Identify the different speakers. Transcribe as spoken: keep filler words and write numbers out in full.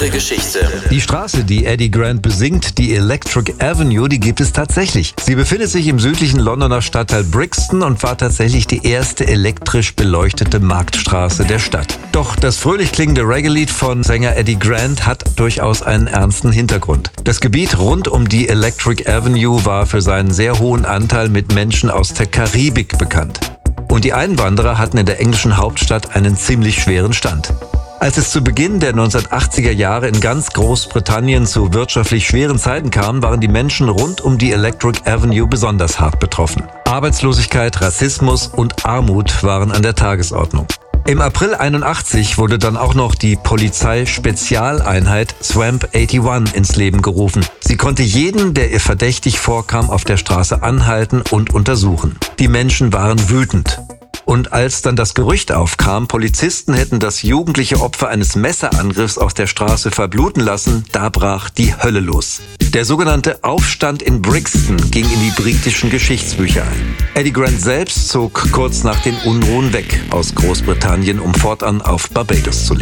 Speaker 1: ihre Geschichte.
Speaker 2: Die Straße, die Eddie Grant besingt, die Electric Avenue, die gibt es tatsächlich. Sie befindet sich im südlichen Londoner Stadtteil Brixton und war tatsächlich die erste elektrisch beleuchtete Marktstraße der Stadt. Doch das fröhlich klingende Reggae-Lied von Sänger Eddie Grant hat durchaus einen ernsten Hintergrund. Das Gebiet rund um die Electric Avenue war für seinen sehr hohen Anteil mit Menschen aus der Karibik bekannt. Und die Einwanderer hatten in der englischen Hauptstadt einen ziemlich schweren Stand. Als es zu Beginn der neunzehnhundertachtziger Jahre in ganz Großbritannien zu wirtschaftlich schweren Zeiten kam, waren die Menschen rund um die Electric Avenue besonders hart betroffen. Arbeitslosigkeit, Rassismus und Armut waren an der Tagesordnung. Im April einundachtzig wurde dann auch noch die Polizei-Spezialeinheit Swamp einundachtzig ins Leben gerufen. Sie konnte jeden, der ihr verdächtig vorkam, auf der Straße anhalten und untersuchen. Die Menschen waren wütend. Und als dann das Gerücht aufkam, Polizisten hätten das jugendliche Opfer eines Messerangriffs auf der Straße verbluten lassen, da brach die Hölle los. Der sogenannte Aufstand in Brixton ging in die britischen Geschichtsbücher ein. Eddie Grant selbst zog kurz nach den Unruhen weg aus Großbritannien, um fortan auf Barbados zu leben.